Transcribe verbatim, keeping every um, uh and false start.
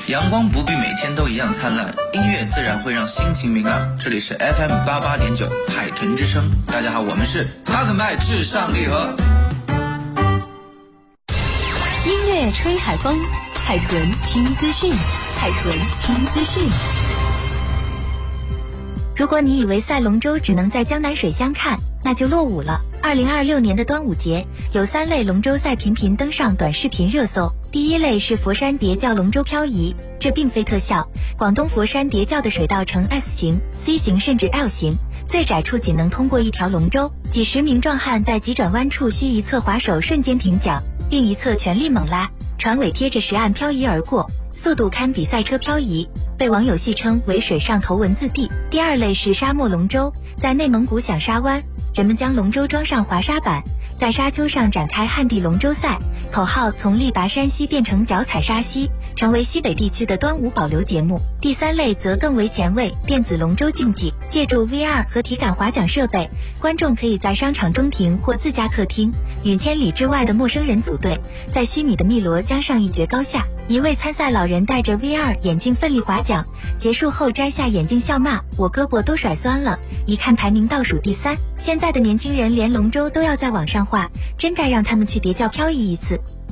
阳光不必每天都一样灿烂，音乐自然会让心情明朗。这里是 F M 八八点九海豚之声，大家好，我们是塔克麦至上励合。 音乐吹海风，海豚听资讯，海豚听资讯。 如果你以为赛龙舟只能在江南水乡看，那就落伍了。二零二六年的端午节，有三类龙舟赛频频登上短视频热搜。第一类是佛山叠教龙舟漂移，这并非特效。广东佛山叠教的水道呈 S 型、C 型甚至 L 型，最窄处仅能通过一条龙舟。几十名壮汉在急转弯处需一侧划手瞬间停桨，另一侧全力猛拉，船尾贴着石岸漂移而过，速度堪比赛车漂移，被网友戏称为水上头文字 D。 第二类是沙漠龙舟，在内蒙古响沙湾，人们将龙舟装上滑沙板，在沙丘上展开旱地龙舟赛，口号从力拔山兮变成脚踩沙溪，成为西北地区的端午保留节目。第三类则更为前卫，电子龙舟竞技，借助 V R 和体感划桨设备，观众可以在商场中庭或自家客厅与千里之外的陌生人组队，在虚拟的汨罗江上一决高下。一位参赛老人戴着 V R 眼镜奋力划桨，结束后摘下眼镜笑骂：“我胳膊都甩酸了。”一看排名倒数第三。现在的年轻人连龙舟都要在网上画，真该让他们去叠教漂移一次。